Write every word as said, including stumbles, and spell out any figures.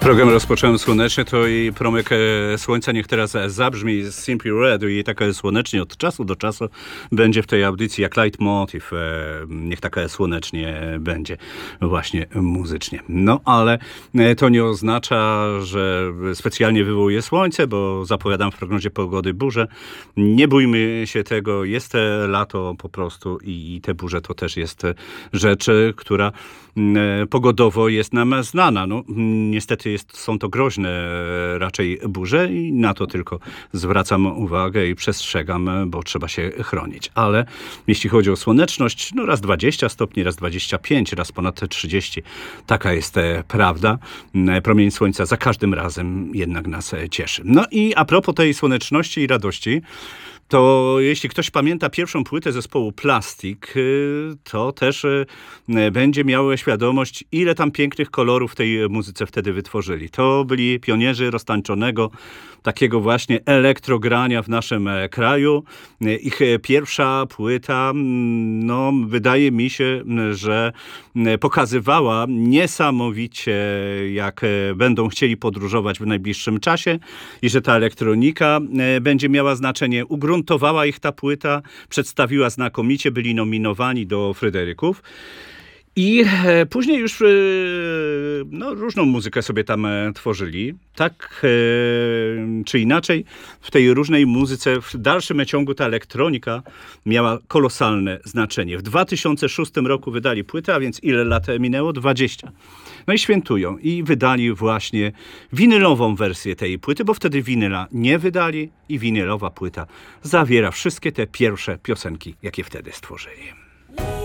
Program rozpocząłem słonecznie, to i promyk e, słońca niech teraz zabrzmi z Simply Red i taka słonecznie od czasu do czasu będzie w tej audycji jak leitmotiv. E, niech taka słonecznie będzie właśnie muzycznie. No ale e, to nie oznacza, że specjalnie wywołuje słońce, bo zapowiadam w prognozie pogody burzę. Nie bójmy się tego, jest e, lato po prostu i, i te burze to też jest rzecz, która e, pogodowo jest nam znana. No niestety jest, są to groźne raczej burze i na to tylko zwracam uwagę i przestrzegam, bo trzeba się chronić. Ale jeśli chodzi o słoneczność, no raz dwadzieścia stopni, raz dwadzieścia pięć, raz ponad trzydzieści. Taka jest prawda. Promień słońca za każdym razem jednak nas cieszy. No i a propos tej słoneczności i radości, to jeśli ktoś pamięta pierwszą płytę zespołu Plastik, to też będzie miał świadomość, ile tam pięknych kolorów w tej muzyce wtedy wytworzyli. To byli pionierzy roztańczonego, takiego właśnie elektrogrania w naszym kraju. Ich pierwsza płyta, no wydaje mi się, że pokazywała niesamowicie, jak będą chcieli podróżować w najbliższym czasie i że ta elektronika będzie miała znaczenie. Ugruntowała ich ta płyta, przedstawiła znakomicie, byli nominowani do Fryderyków. I później już no, różną muzykę sobie tam tworzyli. Tak czy inaczej, w tej różnej muzyce w dalszym ciągu ta elektronika miała kolosalne znaczenie. W dwa tysiące szóstym roku wydali płytę, a więc ile lat minęło? dwadzieścia. No i świętują. I wydali właśnie winylową wersję tej płyty, bo wtedy winyla nie wydali i winylowa płyta zawiera wszystkie te pierwsze piosenki, jakie wtedy stworzyli.